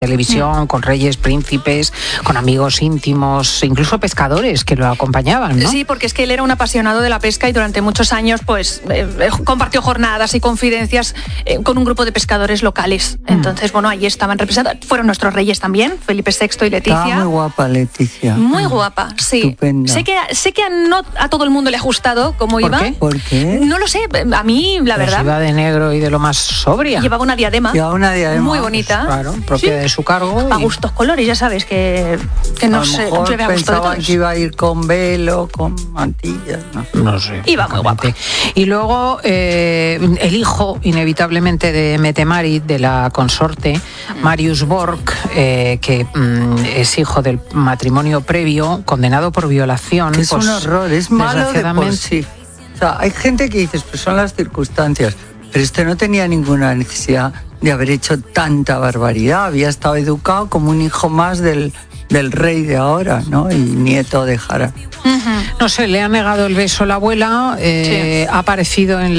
televisión, con reyes, príncipes, con amigos íntimos, incluso pescadores que lo acompañaban, ¿no? Sí, porque es que él era un apasionado de la pesca y durante muchos años pues compartió jornadas y confidencias con un grupo de pescadores locales. Entonces, bueno, allí estaban representados. Fueron nuestros reyes también, Felipe VI y Leticia. Estaba muy guapa Leticia. Muy guapa, sí. Estupenda. Sé que no a todo el mundo le ha gustado cómo iba. ¿Por qué? ¿Por qué? No lo sé, a mí la Pues verdad. iba de negro y de lo más sobria. Llevaba una diadema. Muy bonita. Claro, propia de su cargo. A gustos colores, ya sabes que no sé, a lo mejor a gusto de pensaban todos. que iba a ir con velo, con mantillas, ¿no? No sé. Iba muy guapa. Y luego el hijo, inevitablemente, de Mette-Marit, de la consorte, Marius Borg, que es hijo del matrimonio previo, condenado por violación. Que es pues, un horror, es malo de por desgraciadamente. sí. O sea, hay gente que dice, pues son las circunstancias, pero este no tenía ninguna necesidad de haber hecho tanta barbaridad. Había estado educado como un hijo más del rey de ahora, ¿no? Y nieto de Jara. No sé, le ha negado el beso la abuela, ha aparecido en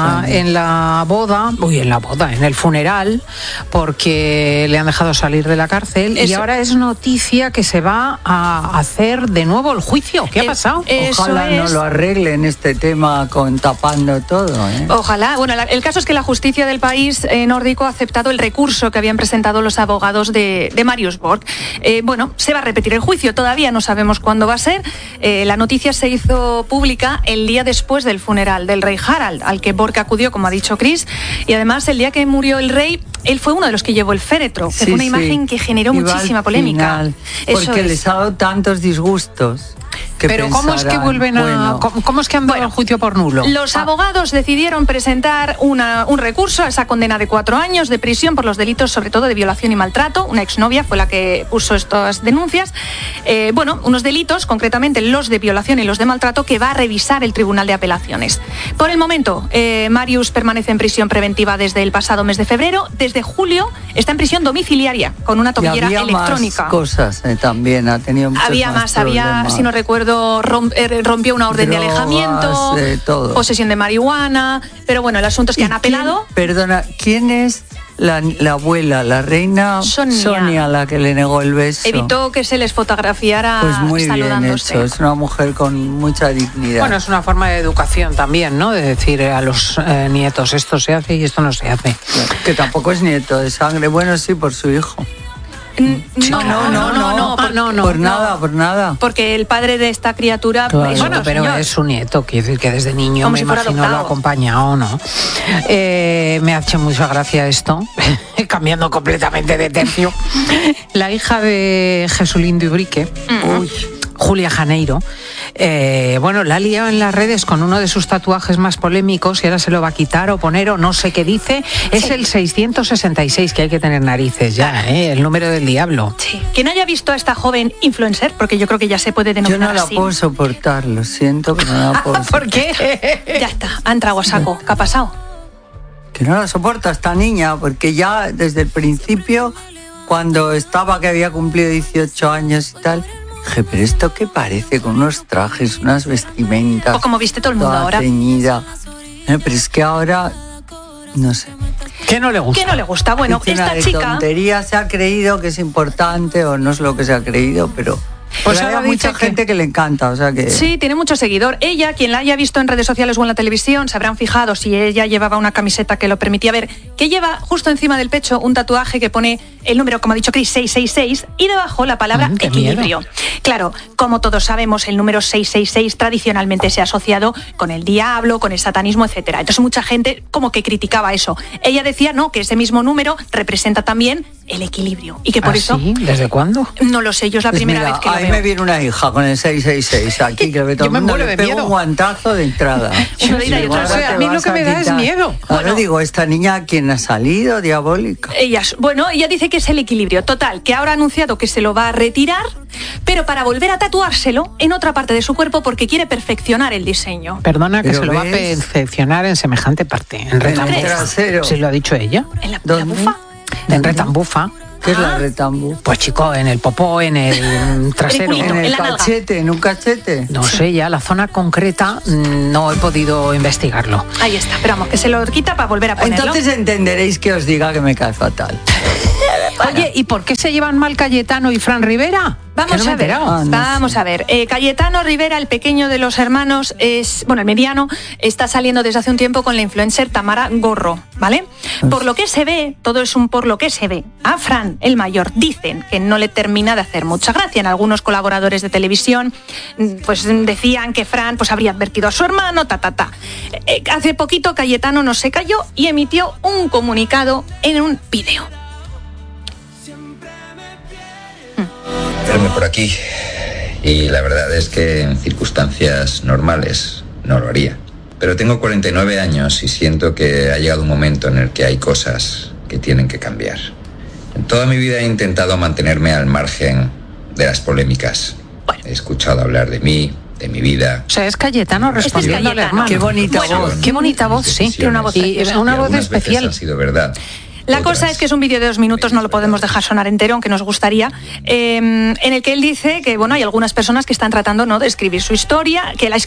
la boda, en el funeral, porque le han dejado salir de la cárcel. Y ahora es noticia que se va a hacer de nuevo el juicio. ¿Qué ha pasado? Ojalá no lo arreglen este tema con tapando todo, ¿eh? Ojalá. Bueno, el caso es que la justicia del país nórdico ha aceptado el recurso que habían presentado los abogados de Marius Borg. Bueno, se va a repetir el juicio, todavía no sabemos cuándo va a ser. La noticia se hizo pública el día después del funeral del rey Harald, al que Borg acudió, como ha dicho Chris, y además el día que murió el rey, él fue uno de los que llevó el féretro, que fue una imagen que generó muchísima polémica. Porque les ha dado tantos disgustos. Pero ¿cómo es que vuelven a...? ¿Cómo es que han dado el juicio por nulo? Los abogados decidieron presentar un recurso a esa condena de 4 años de prisión por los delitos, sobre todo de violación y maltrato. Una exnovia fue la que puso estas denuncias. Unos delitos, concretamente los de violación y los de maltrato, que va a revisar el Tribunal de Apelaciones. Por el momento, Marius permanece en prisión preventiva desde el pasado mes de febrero. Desde julio está en prisión domiciliaria, con una tobillera electrónica. Más cosas también, ha tenido muchos más problemas. Si no recuerdo, rompió una orden de alejamiento, posesión de marihuana, pero bueno, el asunto es que han apelado. Perdona, ¿quién es la abuela, la reina Sonia, la que le negó el beso? Evitó que se les fotografiara pues muy saludándose. Bien hecho, es una mujer con mucha dignidad. Bueno, es una forma de educación también, ¿no? De decir a los nietos, esto se hace y esto no se hace. Que tampoco es nieto de sangre, bueno, sí, por su hijo. No, por nada. Porque el padre de esta criatura... Claro, pero es su nieto, quiere decir que desde niño como me imagino lo ha acompañado, ¿no? Me ha hecho mucha gracia esto, cambiando completamente de tercio. La hija de Jesulín Dubrique, Julia Janeiro, la ha liado en las redes con uno de sus tatuajes más polémicos y ahora se lo va a quitar o poner o no sé qué dice. Es el 666, que hay que tener narices ya, el número del diablo. Sí. Quien haya visto a esta joven influencer, porque yo creo que ya se puede denominar así. Yo no la puedo soportar, lo siento, pero no la puedo soportar. ¿Por qué? Ya está, ha entrado a saco. ¿Qué ha pasado? Que no la soporta esta niña, porque ya desde el principio, cuando estaba que había cumplido 18 años y tal... Dije, pero ¿esto qué parece? Con unos trajes, unas vestimentas... O como viste todo el mundo ahora. Ceñida. Pero es que ahora... No sé. ¿Qué no le gusta? ¿Qué no le gusta? Bueno, esta chica... tontería, se ha creído que es importante o no es lo que se ha creído, pero... Pues hay mucha gente que le encanta, o sea que... Sí, tiene mucho seguidor. Ella, quien la haya visto en redes sociales o en la televisión, se habrán fijado, si ella llevaba una camiseta que lo permitía ver, que lleva justo encima del pecho un tatuaje que pone el número, como ha dicho Chris, 666, y debajo la palabra equilibrio. Miedo. Claro, como todos sabemos, el número 666 tradicionalmente se ha asociado con el diablo, con el satanismo, etcétera. Entonces mucha gente como que criticaba eso. Ella decía, no, que ese mismo número representa también el equilibrio. Y que por eso... ¿Sí? ¿Desde cuándo? No lo sé, yo es la primera vez que lo veo. A mí me viene una hija con el 666 aquí, que yo me muero de pego miedo. Un guantazo de entrada. A mí lo que me da es miedo. Ahora digo, esta niña, ¿quién ha salido? Diabólica. Ella dice que es el equilibrio. Total, que ahora ha anunciado que se lo va a retirar, pero para volver a tatuárselo en otra parte de su cuerpo porque quiere perfeccionar el diseño. Perdona, que se lo va a perfeccionar en semejante parte. En trasero. ¿Se lo ha dicho ella? ¿En la bufa? En retambufa. ¿Qué es la retambú? Pues chico, en el popó, en el trasero. En el culito, ¿En el la nalga. cachete? ¿En un cachete? No sé, ya la zona concreta no he podido investigarlo. Ahí está, pero vamos, que se lo quita para volver a ponerlo. Entonces entenderéis que os diga que me cae fatal. Oye, ¿y por qué se llevan mal Cayetano y Fran Rivera? Vamos a ver. Cayetano Rivera, el pequeño de los hermanos, el mediano, está saliendo desde hace un tiempo con la influencer Tamara Gorro, ¿vale? Por lo que se ve, todo es por lo que se ve. A Fran, el mayor, dicen que no le termina de hacer mucha gracia. En algunos colaboradores de televisión, pues decían que Fran pues habría advertido a su hermano, Hace poquito Cayetano no se calló y emitió un comunicado en un vídeo. Verme por aquí, y la verdad es que en circunstancias normales no lo haría. Pero tengo 49 años y siento que ha llegado un momento en el que hay cosas que tienen que cambiar. En toda mi vida he intentado mantenerme al margen de las polémicas. He escuchado hablar de mí, de mi vida. O sea, es Cayetano respondiendo al hermano. Qué bonita voz. Qué bonita voz, sí. Tiene una voz preciosa. Una voz especial. Han sido verdad. La cosa es que es un vídeo de 2 minutos, no lo podemos dejar sonar entero, aunque nos gustaría, en el que él dice que hay algunas personas que están tratando de escribir su historia, que él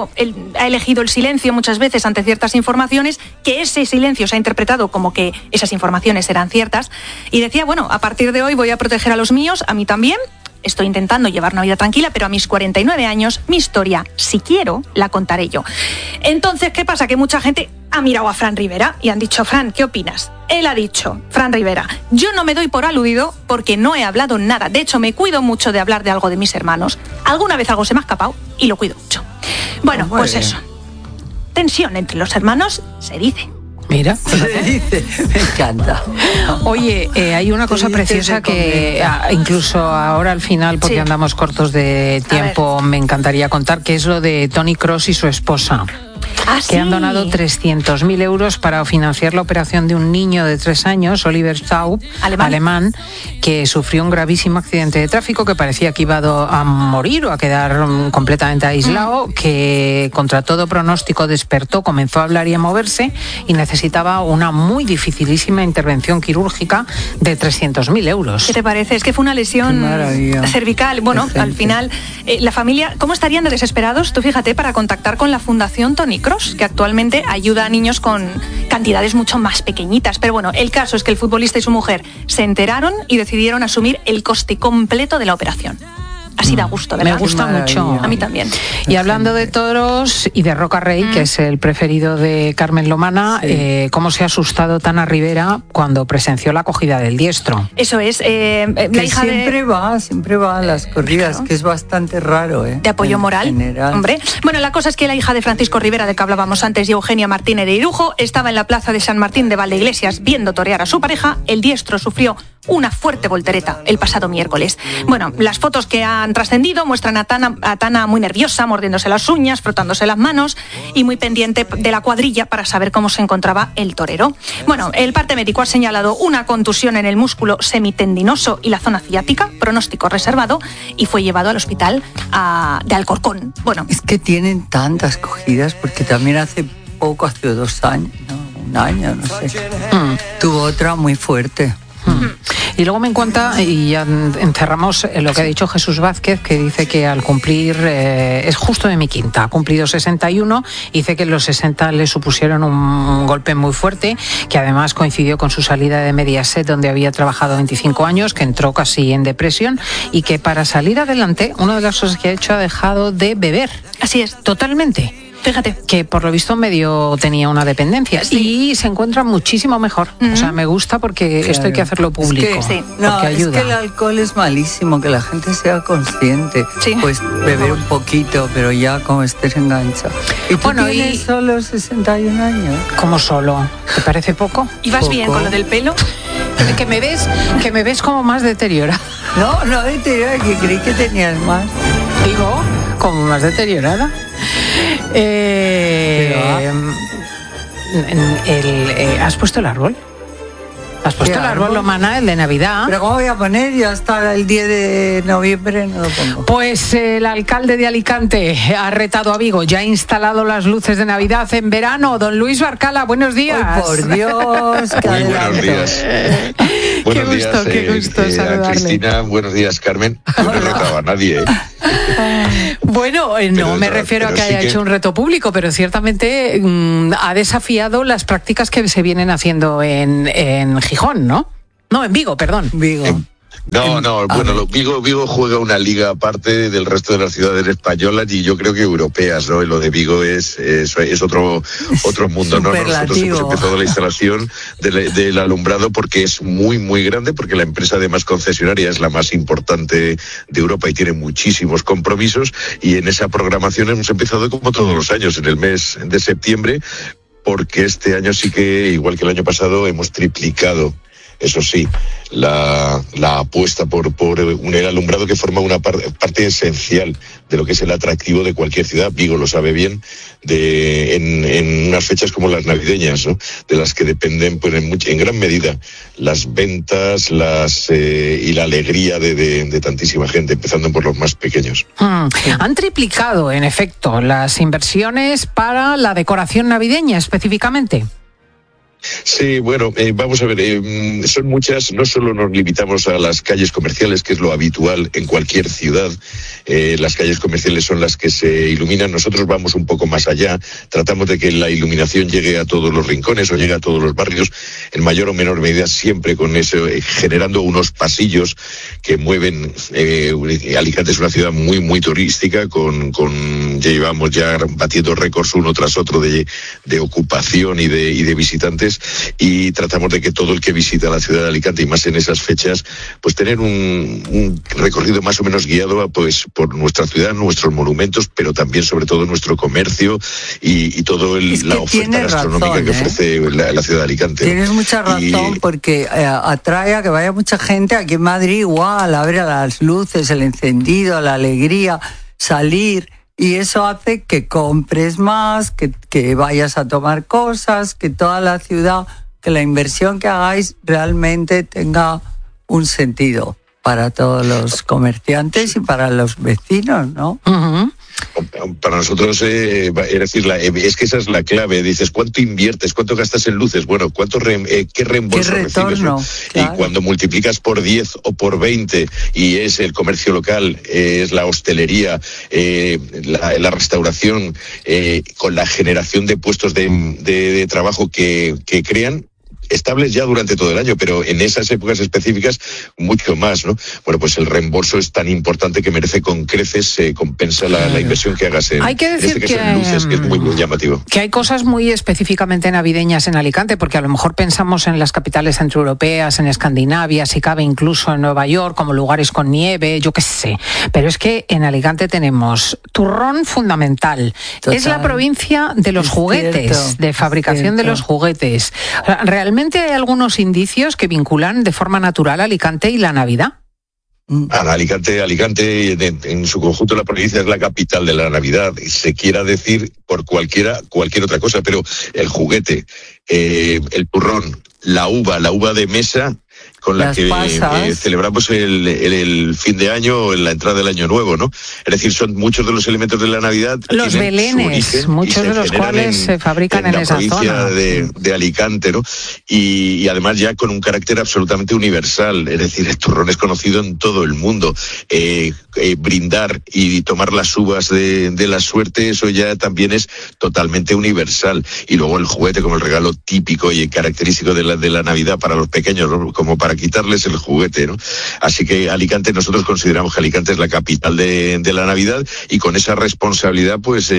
ha elegido el silencio muchas veces ante ciertas informaciones, que ese silencio se ha interpretado como que esas informaciones eran ciertas, y decía, a partir de hoy voy a proteger a los míos, a mí también. Estoy intentando llevar una vida tranquila, pero a mis 49 años, mi historia, si quiero, la contaré yo. Entonces, ¿qué pasa? Que mucha gente ha mirado a Fran Rivera y han dicho, Fran, ¿qué opinas? Él ha dicho, Fran Rivera, yo no me doy por aludido porque no he hablado nada. De hecho, me cuido mucho de hablar de algo de mis hermanos. Alguna vez algo se me ha escapado y lo cuido mucho. Pues eso. Tensión entre los hermanos, se dice. Mira, se dice, me encanta. Oye, hay una cosa preciosa que incluso ahora al final, porque andamos cortos de tiempo, me encantaría contar, que es lo de Toni Kroos y su esposa. Que han donado 300.000 euros para financiar la operación de un niño de 3 años, Oliver Staub, alemán, que sufrió un gravísimo accidente de tráfico, que parecía que iba a morir o a quedar completamente aislado, que contra todo pronóstico despertó, comenzó a hablar y a moverse y necesitaba una muy dificilísima intervención quirúrgica de 300.000 euros. ¿Qué te parece? Es que fue una lesión cervical. Al final, la familia, ¿cómo estarían de desesperados? Tú fíjate, para contactar con la Fundación Toni Kroos, que actualmente ayuda a niños con cantidades mucho más pequeñitas. Pero el caso es que el futbolista y su mujer se enteraron y decidieron asumir el coste completo de la operación. Así da gusto, ¿verdad? Me gusta mucho. A mí también. Y hablando de toros y de Roca Rey, que es el preferido de Carmen Lomana, ¿cómo se ha asustado Tana Rivera cuando presenció la acogida del diestro? Eso es. La hija siempre va a las corridas, claro, que es bastante raro. De apoyo moral. General. Hombre. La cosa es que la hija de Francisco Rivera, de que hablábamos antes, y Eugenia Martínez de Irujo, estaba en la plaza de San Martín de Valdeiglesias viendo torear a su pareja. El diestro sufrió una fuerte voltereta el pasado miércoles. Las fotos que han trascendido muestran a Tana muy nerviosa, mordiéndose las uñas, frotándose las manos y muy pendiente de la cuadrilla para saber cómo se encontraba el torero. El parte médico ha señalado una contusión en el músculo semitendinoso y la zona ciática, pronóstico reservado, y fue llevado al hospital de Alcorcón. Es que tienen tantas cogidas, porque también hace 2 años, un año, no sé, tuvo otra muy fuerte. Y luego me encanta, y ya encerramos lo que ha dicho Jesús Vázquez, que dice que al cumplir, es justo de mi quinta, ha cumplido 61, dice que los 60 le supusieron un golpe muy fuerte, que además coincidió con su salida de Mediaset, donde había trabajado 25 años, que entró casi en depresión, y que para salir adelante, una de las cosas que ha hecho, ha dejado de beber. Así es. Totalmente. Fíjate. Que por lo visto medio tenía una dependencia. Y se encuentra muchísimo mejor. O sea, me gusta porque esto hay que hacerlo público. Es que el alcohol es malísimo, que la gente sea consciente. Pues beber un poquito, pero ya como estés enganchado. ¿Y tú tienes solo 61 años? ¿Cómo solo? ¿Te parece poco? ¿Y vas bien con lo del pelo? que me ves como más deteriorada. No deteriorada, que creí que tenías más. Digo, como más deteriorada. ¿Has puesto el árbol? ¿Has puesto el árbol, Lomana, el de Navidad? ¿Pero cómo voy a poner? Ya hasta el 10 de noviembre no lo pongo. Pues el alcalde de Alicante ha retado a Vigo, ya ha instalado las luces de Navidad en verano. Don Luis Barcala, buenos días. ¡Ay, por Dios! Muy buenos días. Qué gusto saludarle. Cristina, buenos días, Carmen. No he retado a nadie, Bueno, no me refiero a que haya hecho un reto público, pero ciertamente ha desafiado las prácticas que se vienen haciendo en Gijón, ¿no? No, en Vigo, perdón. Vigo. Vigo juega una liga aparte del resto de las ciudades españolas y yo creo que europeas, ¿no? Y lo de Vigo es otro mundo, ¿no? Nosotros hemos empezado la instalación del alumbrado porque es muy, muy grande, porque la empresa además concesionaria es la más importante de Europa y tiene muchísimos compromisos, y en esa programación hemos empezado como todos los años, en el mes de septiembre, porque este año sí que, igual que el año pasado, hemos triplicado, eso sí, la apuesta por el alumbrado, que forma una parte esencial de lo que es el atractivo de cualquier ciudad. Vigo lo sabe bien, en unas fechas como las navideñas, ¿no? De las que dependen pues, en gran medida las ventas y la alegría de tantísima gente, empezando por los más pequeños. Han triplicado, en efecto, las inversiones para la decoración navideña específicamente. Sí, bueno, vamos a ver, son muchas. No solo nos limitamos a las calles comerciales, que es lo habitual en cualquier ciudad. Las calles comerciales son las que se iluminan. Nosotros vamos un poco más allá. Tratamos de que la iluminación llegue a todos los rincones o llegue a todos los barrios, en mayor o menor medida, siempre con eso, generando unos pasillos que mueven. Alicante es una ciudad muy, muy turística, llevamos ya batiendo récords uno tras otro de ocupación y de visitantes. Y tratamos de que todo el que visita la ciudad de Alicante, y más en esas fechas, pues tener un recorrido más o menos guiado pues por nuestra ciudad, nuestros monumentos, pero también sobre todo nuestro comercio y toda la oferta gastronómica que ofrece la ciudad de Alicante. Tienes mucha razón, porque atrae a que vaya mucha gente. Aquí en Madrid igual, a ver las luces, el encendido, la alegría, salir. Y eso hace que compres más, que vayas a tomar cosas, que toda la ciudad, que la inversión que hagáis realmente tenga un sentido para todos los comerciantes y para los vecinos, ¿no? Uh-huh. Para nosotros, es decir, es que esa es la clave. Dices, ¿cuánto inviertes? ¿Cuánto gastas en luces? Bueno, ¿qué reembolso recibes? ¿No? Claro. Y cuando multiplicas por 10 o por 20, y es el comercio local, es la hostelería, la restauración, con la generación de puestos de trabajo que crean, estables ya durante todo el año, pero en esas épocas específicas mucho más, ¿no? Bueno, pues el reembolso es tan importante que merece con creces, compensa la inversión que hagas en, hay que decir en este caso en luces, que es muy, muy llamativo. Que hay cosas muy específicamente navideñas en Alicante, porque a lo mejor pensamos en las capitales centroeuropeas, en Escandinavia, si cabe incluso en Nueva York, como lugares con nieve, yo qué sé. Pero es que en Alicante tenemos turrón fundamental. Total. Es la provincia de los juguetes, de fabricación de los juguetes. ¿Realmente hay algunos indicios que vinculan de forma natural a Alicante y la Navidad? Alicante en su conjunto, la provincia es la capital de la Navidad, y se quiera decir por cualquier otra cosa, pero el juguete, el turrón, la uva de mesa, con la que celebramos el fin de año o la entrada del año nuevo, ¿no? Es decir, son muchos de los elementos de la Navidad. Los belenes, muchos de los cuales se fabrican en esa zona. De Alicante, ¿no? Y además ya con un carácter absolutamente universal. Es decir, el turrón es conocido en todo el mundo. Brindar y tomar las uvas de la suerte, eso ya también es totalmente universal. Y luego el juguete como el regalo típico y característico de la Navidad para los pequeños, ¿no? Como para quitarles el juguete, ¿no? Así que Alicante, nosotros consideramos que Alicante es la capital de la Navidad, y con esa responsabilidad pues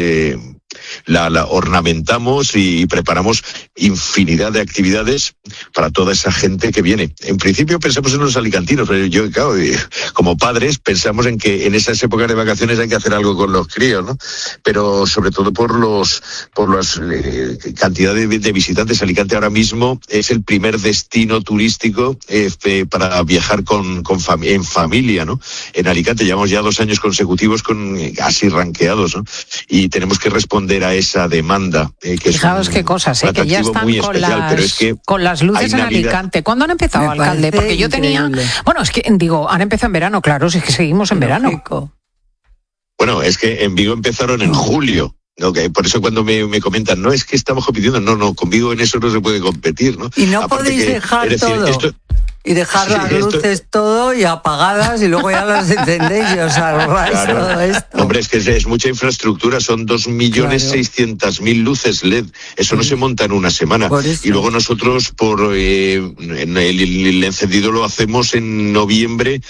la ornamentamos y preparamos infinidad de actividades para toda esa gente que viene. En principio pensamos en los alicantinos, pero yo, claro, como padres pensamos en que en esas épocas de vacaciones hay que hacer algo con los críos, ¿no? Pero sobre todo por las cantidades de visitantes. Alicante ahora mismo es el primer destino turístico para viajar en familia, ¿no? En Alicante llevamos ya 2 años consecutivos casi ranqueados, ¿no? Y tenemos que responder a esa demanda. Fijaos qué cosas, que ya están con las luces en Alicante. ¿Cuándo han empezado, alcalde? Porque yo tenía... Bueno, es que han empezado en verano, claro, si es que seguimos en verano. Bueno, es que en Vigo empezaron en julio. Okay, por eso cuando me comentan, no, es que estamos compitiendo, no, conmigo en eso no se puede competir, ¿no? Y no aparte podéis dejar todo. Y dejar las luces todo y apagadas y luego ya las encendéis y os ahorráis todo esto. Hombre, es que es mucha infraestructura, son 2.600.000 luces LED. Eso no se monta en una semana. Y luego nosotros el encendido lo hacemos en noviembre